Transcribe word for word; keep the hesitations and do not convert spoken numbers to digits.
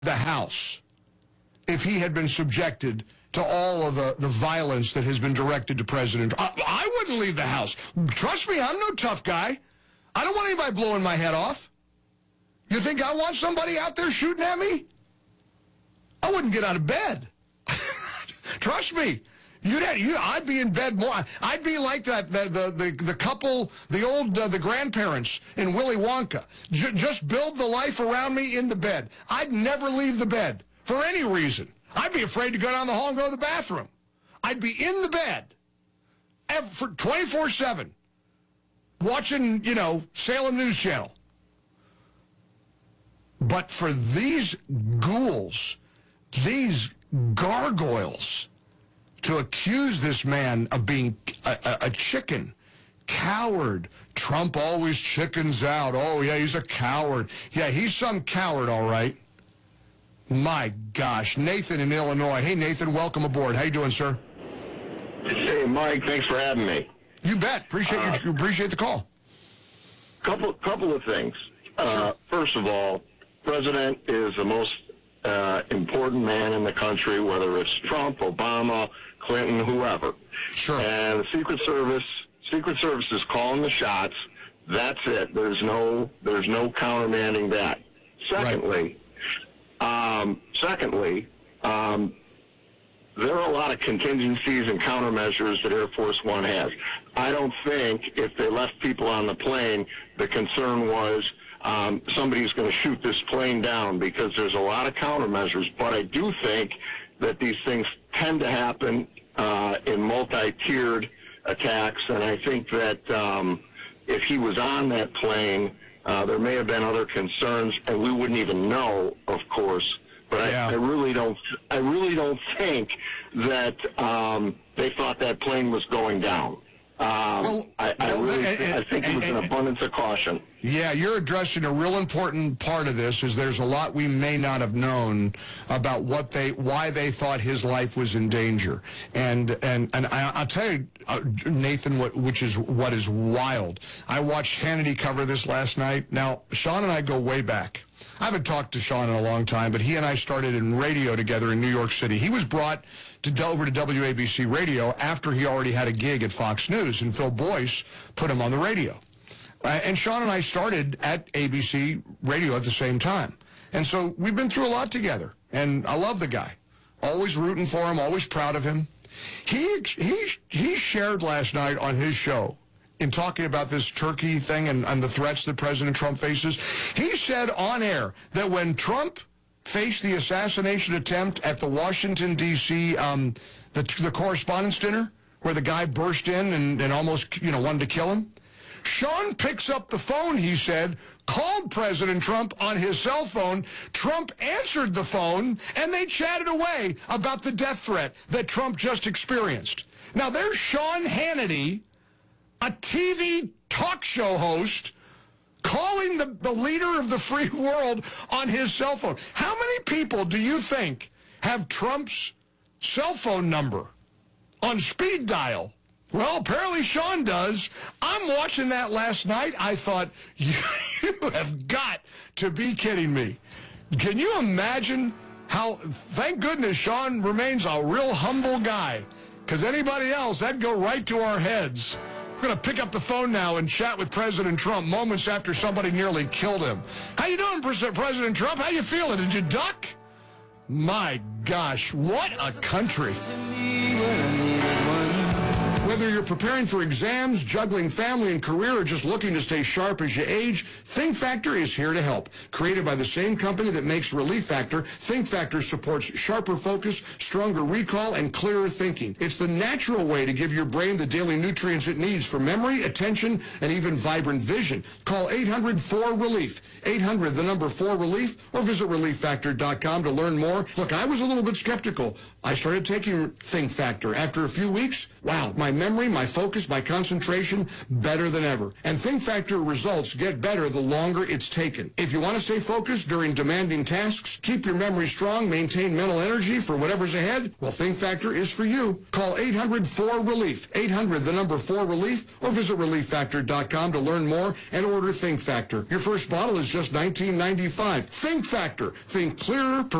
the House if he had been subjected to all of the, the violence that has been directed to President Trump. I, I wouldn't leave the House. Trust me, I'm no tough guy. I don't want anybody blowing my head off. You think I want somebody out there shooting at me? I wouldn't get out of bed. Trust me. You'd have, you, I'd be in bed more. I'd be like that the the the, the couple, the old uh, the grandparents in Willy Wonka. J- just build the life around me in the bed. I'd never leave the bed for any reason. I'd be afraid to go down the hall and go to the bathroom. I'd be in the bed for twenty-four seven, watching, you know, Salem News Channel. But for these ghouls, these gargoyles, to accuse this man of being a, a, a chicken, coward. Trump always chickens out. Oh, yeah, he's a coward. Yeah, he's some coward, all right. My gosh. Nathan in Illinois. Hey, Nathan, welcome aboard. How you doing, sir? Hey, Mike, thanks for having me. You bet. Appreciate uh, you. Appreciate the call. Couple, couple of things. Uh, first of all, President is the most uh, important man in the country, whether it's Trump, Obama, Clinton, whoever. Sure. And the Secret Service, Secret Service is calling the shots. That's it. There's no, there's no countermanding that. Secondly, right. um, secondly, um, there are a lot of contingencies and countermeasures that Air Force One has. I don't think if they left people on the plane, the concern was um, somebody's going to shoot this plane down, because there's a lot of countermeasures. But I do think that these things tend to happen uh, in multi-tiered attacks, and I think that um, if he was on that plane, uh, there may have been other concerns, and we wouldn't even know, of course. But yeah. I, I really don't. I really don't think that um, they thought that plane was going down. Um, well, I, I, well, really, and, I think it was and, an abundance of caution. Yeah, you're addressing a real important part of this. Is there's a lot we may not have known about what they, why they thought his life was in danger, and and and I, I'll tell you, uh, Nathan, what which is what is wild. I watched Hannity cover this last night. Now, Sean and I go way back. I haven't talked to Sean in a long time, but he and I started in radio together in New York City. He was brought to over to W A B C Radio after he already had a gig at Fox News, and Phil Boyce put him on the radio. Uh, and Sean and I started at A B C Radio at the same time. And so we've been through a lot together, and I love the guy. Always rooting for him, always proud of him. He, he, he shared last night on his show, in talking about this Turkey thing and, and the threats that President Trump faces, he said on air that when Trump faced the assassination attempt at the Washington, D C, um, the, the Correspondents' Dinner, where the guy burst in and, and almost, you know, wanted to kill him, Sean picks up the phone, he said, called President Trump on his cell phone. Trump answered the phone, and they chatted away about the death threat that Trump just experienced. Now, there's Sean Hannity, a T V talk show host, calling the, the leader of the free world on his cell phone. How many people do you think have Trump's cell phone number on speed dial? Well, apparently Sean does. I'm watching that last night. I thought, you, you have got to be kidding me. Can you imagine how, thank goodness Sean remains a real humble guy, because anybody else, that'd go right to our heads. We're going to pick up the phone now and chat with President Trump moments after somebody nearly killed him. How you doing, President Trump? How you feeling? Did you duck? My gosh, what a country. Whether you're preparing for exams, juggling family and career, or just looking to stay sharp as you age, Think Factor is here to help. Created by the same company that makes Relief Factor, Think Factor supports sharper focus, stronger recall, and clearer thinking. It's the natural way to give your brain the daily nutrients it needs for memory, attention, and even vibrant vision. Call eight hundred four relief, eight hundred, the number four relief, or visit relief factor dot com to learn more. Look, I was a little bit skeptical. I started taking Think Factor. After a few weeks, wow, my memory, my focus, my concentration better than ever. And Think Factor results get better the longer it's taken. If you want to stay focused during demanding tasks, keep your memory strong, maintain mental energy for whatever's ahead, well, Think Factor is for you. Call eight hundred four relief, eight hundred the number four relief, or visit relief factor dot com to learn more and order Think Factor. Your first bottle is just nineteen ninety-five. Think Factor. Think clearer,